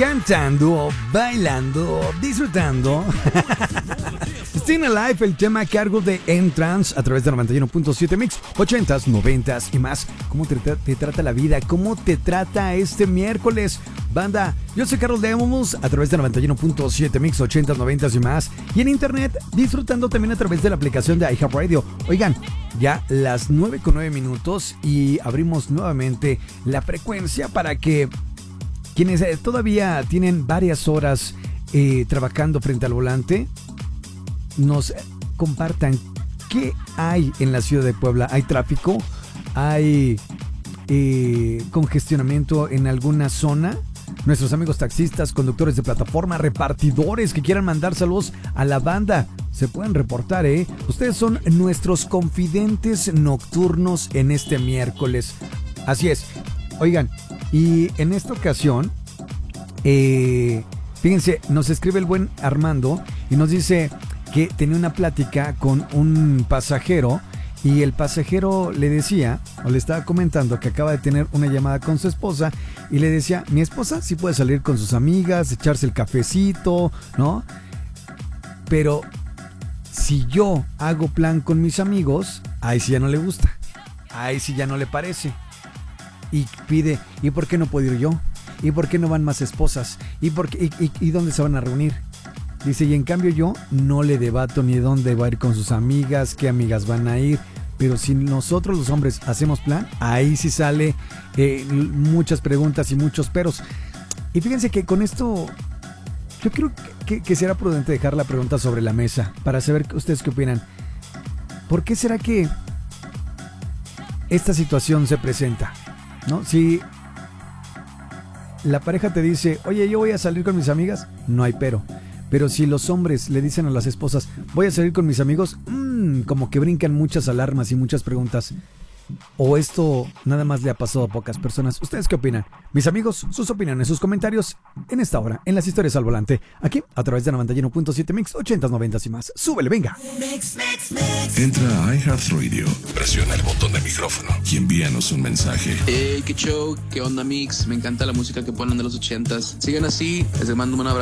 cantando, bailando, disfrutando. Still Alive, el tema a cargo de Entrance a través de 91.7 Mix, 80s, 90s y más. ¿Cómo te trata la vida? ¿Cómo te trata este miércoles? Banda, yo soy Carlos Demos a través de 91.7 Mix, 80s, 90s y más. Y en internet, disfrutando también a través de la aplicación de iHeartRadio. Oigan, ya las 9:09 y abrimos nuevamente la frecuencia para que quienes todavía tienen varias horas trabajando frente al volante nos compartan qué hay en la ciudad de Puebla. ¿Hay tráfico? ¿Hay congestionamiento en alguna zona? Nuestros amigos taxistas, conductores de plataforma, repartidores que quieran mandar saludos a la banda, se pueden reportar, ¿eh? Ustedes son nuestros confidentes nocturnos en este miércoles. Así es. Oigan, y en esta ocasión, fíjense, nos escribe el buen Armando y nos dice que tenía una plática con un pasajero y el pasajero le decía, o le estaba comentando que acaba de tener una llamada con su esposa y le decía, mi esposa sí puede salir con sus amigas, echarse el cafecito, ¿no? Pero si yo hago plan con mis amigos, ahí sí ya no le gusta, ahí sí ya no le parece. Y pide, ¿y por qué no puedo ir yo? ¿Y por qué no van más esposas? ¿Y dónde se van a reunir? Dice, y en cambio yo no le debato ni dónde va a ir con sus amigas, qué amigas van a ir. Pero si nosotros los hombres hacemos plan, ahí sí sale muchas preguntas y muchos peros. Y fíjense que con esto, yo creo que será prudente dejar la pregunta sobre la mesa para saber ustedes qué opinan. ¿Por qué será que esta situación se presenta? ¿No? Si la pareja te dice, oye, yo voy a salir con mis amigas, no hay pero. Pero si los hombres le dicen a las esposas, voy a salir con mis amigos, como que brincan muchas alarmas y muchas preguntas. ¿O esto nada más le ha pasado a pocas personas? ¿Ustedes qué opinan? Mis amigos, sus opiniones, sus comentarios en esta hora, en las historias al volante, aquí a través de 91.7 Mix, 80s, 90s y más. ¡Súbele, venga! Entra a iHeartRadio, presiona el botón de micrófono y envíanos un mensaje. Hey, qué show, qué onda Mix, me encanta la música que ponen de los 80s. Sigan así, les mando un abrazo.